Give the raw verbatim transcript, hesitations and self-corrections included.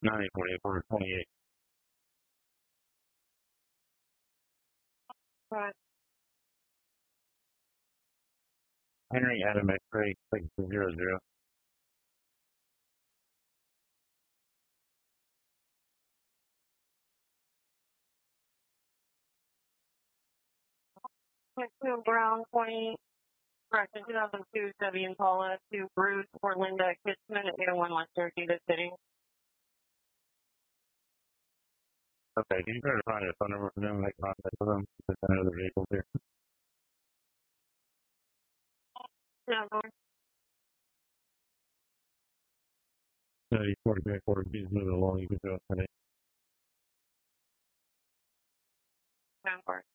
nine forty-four twenty-eight. Right. Henry Adam X-ray six zero zero. Two Brown twenty, correction, two thousand two Chevy Impala to Bruce or Linda Kitchman at eight oh one West Cherokee City. Okay, can you try to find a phone number for them and make contact with them? Because I know the vehicle's here. Yeah, Lord. No, he's forty back forward. He's moving along. You can go. Down for